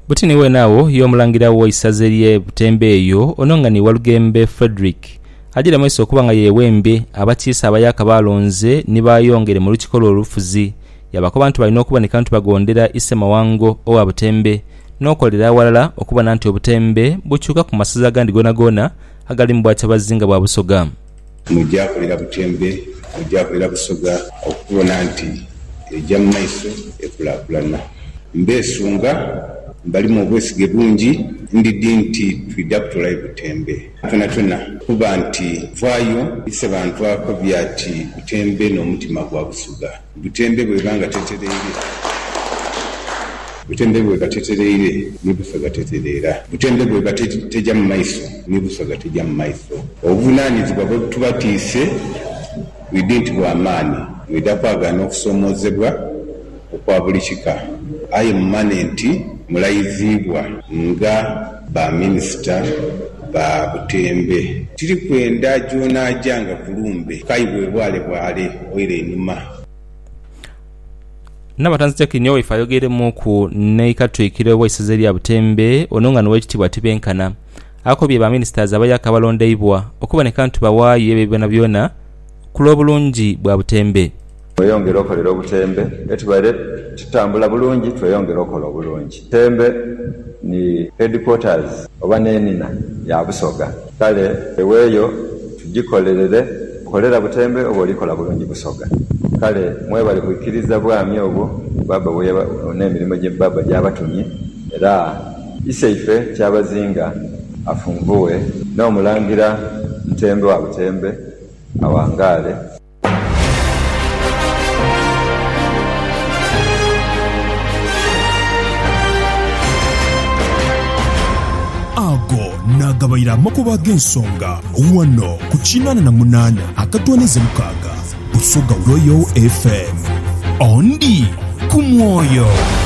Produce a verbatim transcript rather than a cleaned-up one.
Butini wenaawo y'omulangira w'essaza ly'e Butembe eyo onongani Walugembe Frederick agira mweso okuba nga yewembe abakiisa abayaka balonze ni bayongere mu lukikolo olufuzi yabako bantu balina okuboneka nti bagondera ise mawango owa Butembe n'okolera awalala okubona nti Obutembe bukyuka ku masaza gandi gona gona agali mu bwatya bazinga bwa Busoga. Mujja kulira Butembe mujja kulira Busoga okubona nti ejja mu maiso ekulakulana mbesunga mbali mu bwesige bungi ndidi nti twidda kutolayo Butembe tuna tuna kuba nti vayo ise bantu ako byati Butembe n'omutima gwa Busoga. Butembe bwebanga tetereire Butembe bwe gatetereire ni Busoga tetereera. Butembe bwe gateteja mu maiso ni Busoga tejja mu maiso. Obuvunaanyizibwa bwe tubatiise widinti bwa maani widda kwagana okusomozebwa okwa buli kika aye mumanenti mulayizibwa nga ba minisita ba Butembe tiri kwenda jona janga kulumbe kaibwe bwale bwale oire enuma n'abatanzite kinyo ifayogere mu ku neikatwikire w'essaza lya Butembe onongano w'ekitibwa tibenkana ako bye ba ministers abayaka balondeibwa okuboneka nti bawaayo ebibona byona kulo bulungi bwa Butembe. Tweyongera okolera Obutembe etubale tutambula bulungi tweyongera okola bulungi. Butembe ni headquarters oba nenina ya Busoga kale eweeyo tugikolerere kolera Butembe oba olikola bulungi Busoga kale mwe bali kuikiriza bwami obwo baba bwe n'emirimu gye baba gyabatumye era iseife kyabazinga afunvuwe n'omulangira Ntembe wa Butembe awangale. Ago nagabayira makuba g'ensonga wano ku kinana na munana akatwaneze mukaga Busoga Royal F M ondi ku mwoyo.